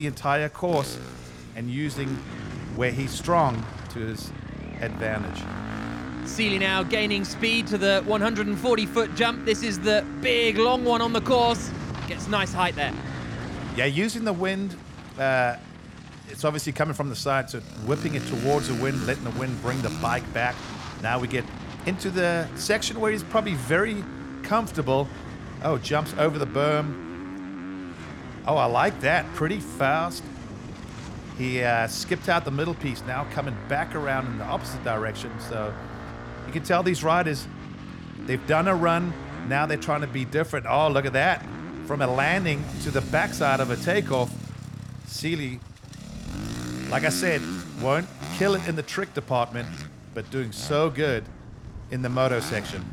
the entire course and using where he's strong to his advantage. Seely now gaining speed to the 140-foot jump. This is the big, long one on the course. Gets nice height there. Yeah, using the wind, it's obviously coming from the side, so whipping it towards the wind, letting the wind bring the bike back. Now we get into the section where he's probably very comfortable. Oh, jumps over the berm. Oh, I like that. Pretty fast. He skipped out the middle piece, now coming back around in the opposite direction. So you can tell these riders, they've done a run, now they're trying to be different. Oh, look at that. From a landing to the backside of a takeoff, Seely, like I said, won't kill it in the trick department, but doing so good in the moto section.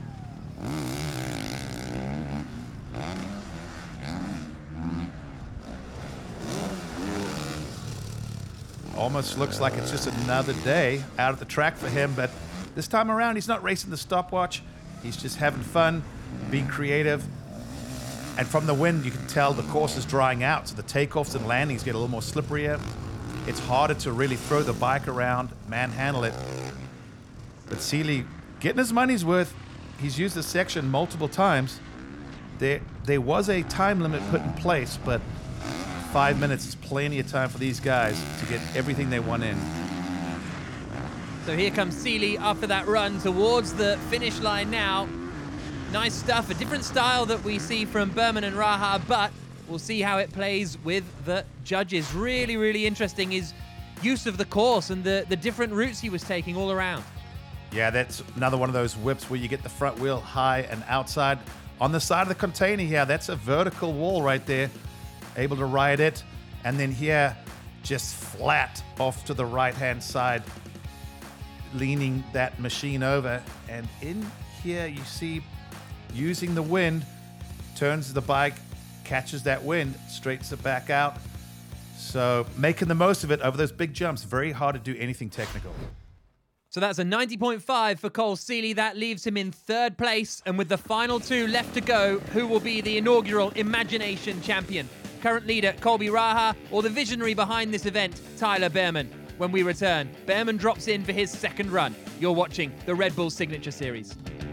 Almost looks like it's just another day out at the track for him, but this time around he's not racing the stopwatch. He's just having fun, being creative. And from the wind, you can tell the course is drying out, so the takeoffs and landings get a little more slipperier. It's harder to really throw the bike around, manhandle it. But Seely, getting his money's worth, he's used this section multiple times. There was a time limit put in place, but 5 minutes is plenty of time for these guys to get everything they want in. So here comes Seely after that run towards the finish line now. Nice stuff, a different style that we see from Behrman and Raha, but we'll see how it plays with the judges. Really, really interesting his use of the course and the different routes he was taking all around. Yeah, that's another one of those whips where you get the front wheel high and outside. On the side of the container here, that's a vertical wall right there. Able to ride it. And then here, just flat off to the right-hand side, leaning that machine over. And in here, you see, using the wind, turns the bike, catches that wind, straightens it back out. So making the most of it over those big jumps. Very hard to do anything technical. So that's a 90.5 for Cole Seely. That leaves him in third place. And with the final two left to go, who will be the inaugural Imagination champion? Current leader Colby Raha or the visionary behind this event, Tyler Behrman? When we return, Behrman drops in for his second run. You're watching the Red Bull Signature Series.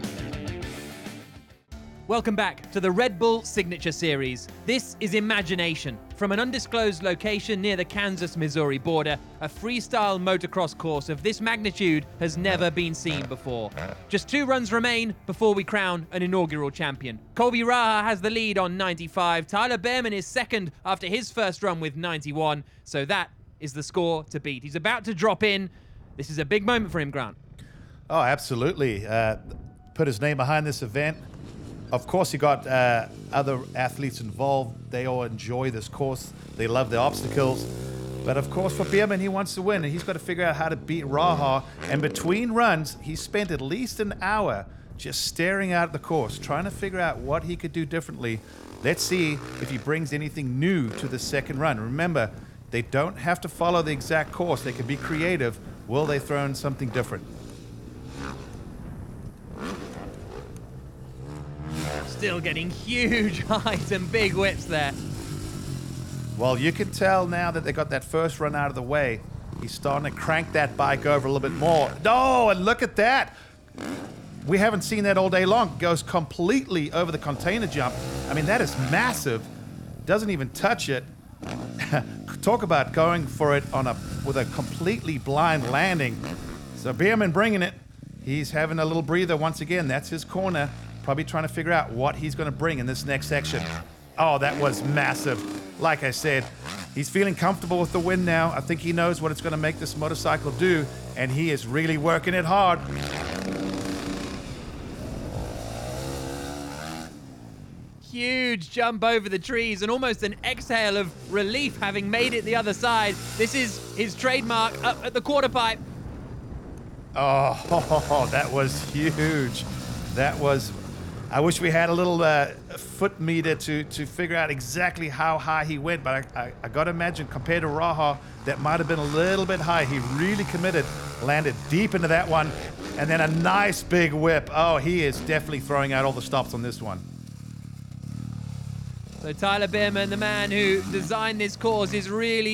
Welcome back to the Red Bull Signature Series. This is Imagination. From an undisclosed location near the Kansas-Missouri border, a freestyle motocross course of this magnitude has never been seen before. Just 2 runs remain before we crown an inaugural champion. Colby Raha has the lead on 95. Tyler Behrman is second after his first run with 91. So that is the score to beat. He's about to drop in. This is a big moment for him, Grant. Oh, absolutely. Put his name behind this event. Of course, he got other athletes involved. They all enjoy this course. They love the obstacles. But of course, for Behrman, he wants to win, and he's got to figure out how to beat Raha. And between runs, he spent at least an hour just staring out at the course, trying to figure out what he could do differently. Let's see if he brings anything new to the second run. Remember, they don't have to follow the exact course. They can be creative. Will they throw in something different? Still getting huge height and big whips there. Well, you can tell now that they got that first run out of the way. He's starting to crank that bike over a little bit more. Oh, and look at that. We haven't seen that all day long. Goes completely over the container jump. I mean, that is massive. Doesn't even touch it. Talk about going for it with a completely blind landing. So Behrman bringing it. He's having a little breather once again. That's his corner. Probably trying to figure out what he's going to bring in this next section. Oh, that was massive. Like I said, he's feeling comfortable with the win now. I think he knows what it's going to make this motorcycle do, and he is really working it hard. Huge jump over the trees and almost an exhale of relief having made it the other side. This is his trademark up at the quarter pipe. Oh, that was huge. That was... I wish we had a little foot meter to figure out exactly how high he went, but I got to imagine compared to Raha, that might have been a little bit high. He really committed, landed deep into that one, and then a nice big whip. Oh, he is definitely throwing out all the stops on this one. So Tyler Behrman, the man who designed this course, is really